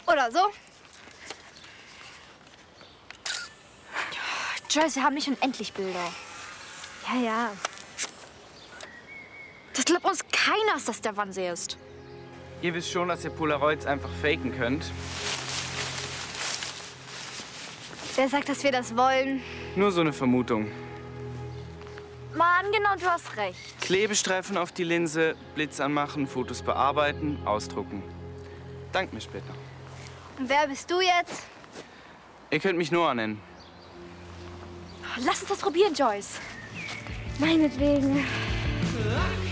Oder so. Joyce, wir haben nicht unendlich Bilder. Ja, ja. Das glaubt uns keiner, dass das der Wannsee ist. Ihr wisst schon, dass ihr Polaroids einfach faken könnt. Wer sagt, dass wir das wollen? Nur so eine Vermutung. Mann, genau, du hast recht. Klebestreifen auf die Linse, Blitz anmachen, Fotos bearbeiten, ausdrucken. Dank mir später. Und wer bist du jetzt? Ihr könnt mich Noah nennen. Lass uns das probieren, Joyce. Meinetwegen.